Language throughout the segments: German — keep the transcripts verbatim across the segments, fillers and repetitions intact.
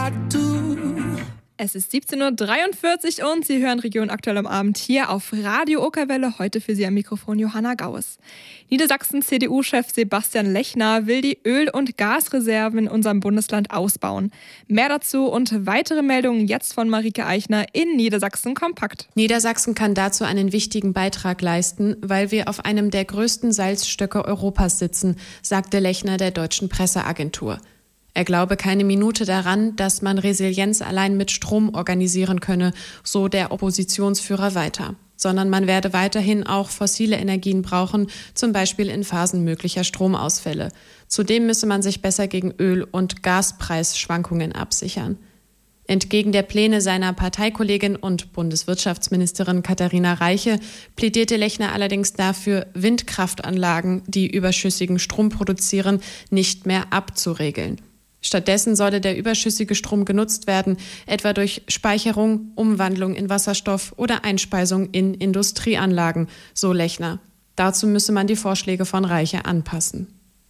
Es ist siebzehn Uhr dreiundvierzig und Sie hören Region aktuell am Abend hier auf Radio Okerwelle. Heute für Sie am Mikrofon Johanna Gauss. Niedersachsen-C D U-Chef Sebastian Lechner will die Öl- und Gasreserven in unserem Bundesland ausbauen. Mehr dazu und weitere Meldungen jetzt von Marike Eichner in Niedersachsen kompakt. Niedersachsen kann dazu einen wichtigen Beitrag leisten, weil wir auf einem der größten Salzstöcke Europas sitzen, sagte Lechner der deutschen Presseagentur. Er glaube keine Minute daran, dass man Resilienz allein mit Strom organisieren könne, so der Oppositionsführer weiter. Sondern man werde weiterhin auch fossile Energien brauchen, zum Beispiel in Phasen möglicher Stromausfälle. Zudem müsse man sich besser gegen Öl- und Gaspreisschwankungen absichern. Entgegen der Pläne seiner Parteikollegin und Bundeswirtschaftsministerin Katharina Reiche plädierte Lechner allerdings dafür, Windkraftanlagen, die überschüssigen Strom produzieren, nicht mehr abzuregeln. Stattdessen solle der überschüssige Strom genutzt werden, etwa durch Speicherung, Umwandlung in Wasserstoff oder Einspeisung in Industrieanlagen, so Lechner. Dazu müsse man die Vorschläge von Reiche anpassen.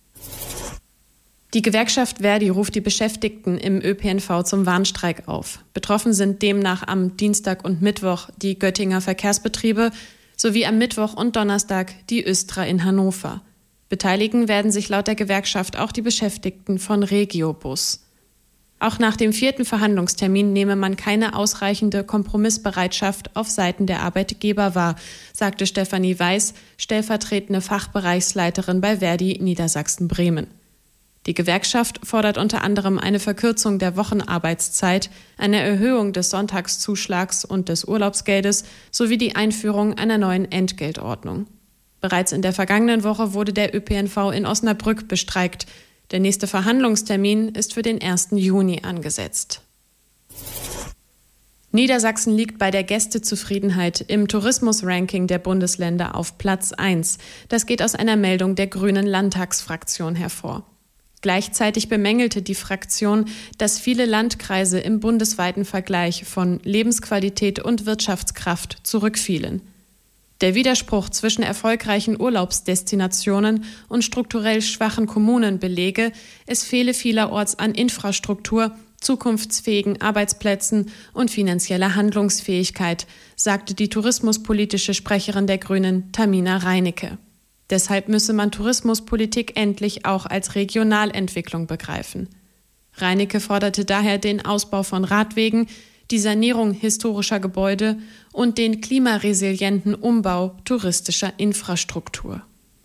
Die Gewerkschaft Verdi ruft die Beschäftigten im Ö P N V zum Warnstreik auf. Betroffen sind demnach am Dienstag und Mittwoch die Göttinger Verkehrsbetriebe sowie am Mittwoch und Donnerstag die Östra in Hannover. Beteiligen werden sich laut der Gewerkschaft auch die Beschäftigten von Regiobus. Auch nach dem vierten Verhandlungstermin nehme man keine ausreichende Kompromissbereitschaft auf Seiten der Arbeitgeber wahr, sagte Stefanie Weiß, stellvertretende Fachbereichsleiterin bei Verdi Niedersachsen-Bremen. Die Gewerkschaft fordert unter anderem eine Verkürzung der Wochenarbeitszeit, eine Erhöhung des Sonntagszuschlags und des Urlaubsgeldes sowie die Einführung einer neuen Entgeltordnung. Bereits in der vergangenen Woche wurde der Ö P N V in Osnabrück bestreikt. Der nächste Verhandlungstermin ist für den ersten Juni angesetzt. Niedersachsen liegt bei der Gästezufriedenheit im Tourismusranking der Bundesländer auf Platz eins. Das geht aus einer Meldung der Grünen Landtagsfraktion hervor. Gleichzeitig bemängelte die Fraktion, dass viele Landkreise im bundesweiten Vergleich von Lebensqualität und Wirtschaftskraft zurückfielen. Der Widerspruch zwischen erfolgreichen Urlaubsdestinationen und strukturell schwachen Kommunen belege, es fehle vielerorts an Infrastruktur, zukunftsfähigen Arbeitsplätzen und finanzieller Handlungsfähigkeit, sagte die tourismuspolitische Sprecherin der Grünen, Tamina Reinecke. Deshalb müsse man Tourismuspolitik endlich auch als Regionalentwicklung begreifen. Reinecke forderte daher den Ausbau von Radwegen, die Sanierung historischer Gebäude und den klimaresilienten Umbau touristischer Infrastruktur.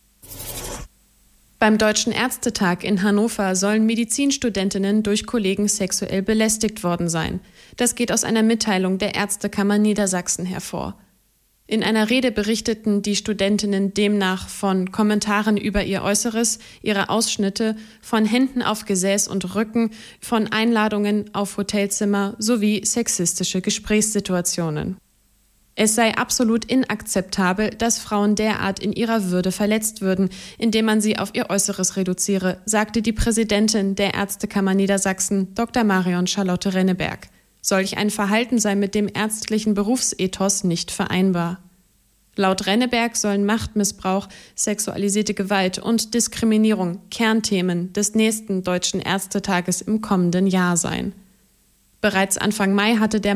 Beim Deutschen Ärztetag in Hannover sollen Medizinstudentinnen durch Kollegen sexuell belästigt worden sein. Das geht aus einer Mitteilung der Ärztekammer Niedersachsen hervor. In einer Rede berichteten die Studentinnen demnach von Kommentaren über ihr Äußeres, ihre Ausschnitte, von Händen auf Gesäß und Rücken, von Einladungen auf Hotelzimmer sowie sexistische Gesprächssituationen. Es sei absolut inakzeptabel, dass Frauen derart in ihrer Würde verletzt würden, indem man sie auf ihr Äußeres reduziere, sagte die Präsidentin der Ärztekammer Niedersachsen, Doktor Marion Charlotte Renneberg. Solch ein Verhalten sei mit dem ärztlichen Berufsethos nicht vereinbar. Laut Renneberg sollen Machtmissbrauch, sexualisierte Gewalt und Diskriminierung Kernthemen des nächsten Deutschen Ärztetages im kommenden Jahr sein. Bereits Anfang Mai hatte der